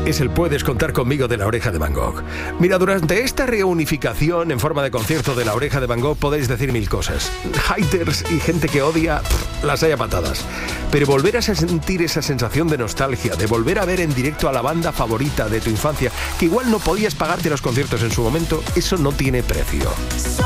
es el Puedes contar conmigo de La Oreja de Van Gogh. Mira, durante esta reunificación en forma de concierto de La Oreja de Van Gogh podéis decir mil cosas. Haters y gente que odia, las hay a patadas. Pero volver a sentir esa sensación de nostalgia, de volver a ver en directo a la banda favorita de tu infancia, que igual no podías pagarte los conciertos en su momento, eso no tiene precio.